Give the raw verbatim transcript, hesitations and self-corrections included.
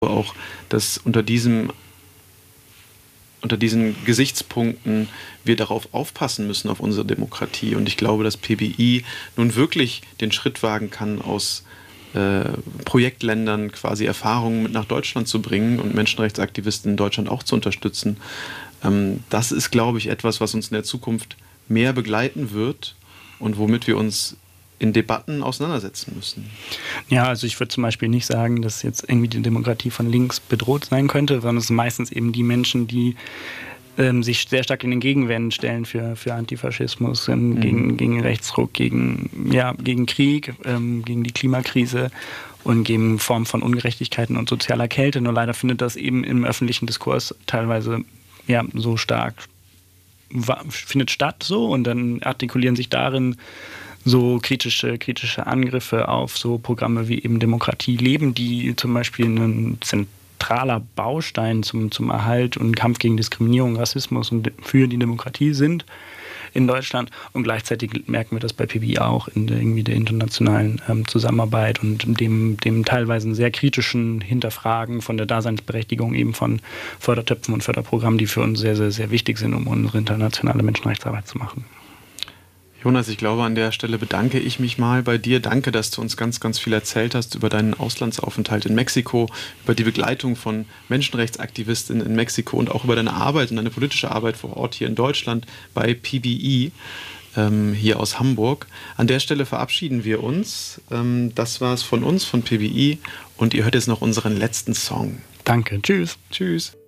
auch, dass unter diesem unter diesen Gesichtspunkten wir darauf aufpassen müssen, auf unsere Demokratie. Und ich glaube, dass P B I nun wirklich den Schritt wagen kann, aus äh, Projektländern quasi Erfahrungen mit nach Deutschland zu bringen und Menschenrechtsaktivisten in Deutschland auch zu unterstützen. Ähm, das ist, glaube ich, etwas, was uns in der Zukunft mehr begleiten wird und womit wir uns in Debatten auseinandersetzen müssen. Ja, also ich würde zum Beispiel nicht sagen, dass jetzt irgendwie die Demokratie von links bedroht sein könnte, sondern es sind meistens eben die Menschen, die ähm, sich sehr stark in den Gegenwehren stellen für, für Antifaschismus, ähm, mhm. gegen, gegen Rechtsruck, gegen, ja, gegen Krieg, ähm, gegen die Klimakrise und gegen Formen von Ungerechtigkeiten und sozialer Kälte. Nur leider findet das eben im öffentlichen Diskurs teilweise ja, so stark, findet statt so und dann artikulieren sich darin so kritische, kritische Angriffe auf so Programme wie eben Demokratie leben, die zum Beispiel ein zentraler Baustein zum, zum Erhalt und Kampf gegen Diskriminierung, Rassismus und für die Demokratie sind in Deutschland. Und gleichzeitig merken wir das bei P B I auch in der, irgendwie der internationalen ähm, Zusammenarbeit und dem, dem teilweise sehr kritischen Hinterfragen von der Daseinsberechtigung eben von Fördertöpfen und Förderprogrammen, die für uns sehr, sehr, sehr wichtig sind, um unsere internationale Menschenrechtsarbeit zu machen. Jonas, ich glaube, an der Stelle bedanke ich mich mal bei dir. Danke, dass du uns ganz, ganz viel erzählt hast über deinen Auslandsaufenthalt in Mexiko, über die Begleitung von Menschenrechtsaktivistinnen in Mexiko und auch über deine Arbeit und deine politische Arbeit vor Ort hier in Deutschland bei P B I, ähm, hier aus Hamburg. An der Stelle verabschieden wir uns. Ähm, das war es von uns, von P B I. Und ihr hört jetzt noch unseren letzten Song. Danke. Tschüss. Tschüss.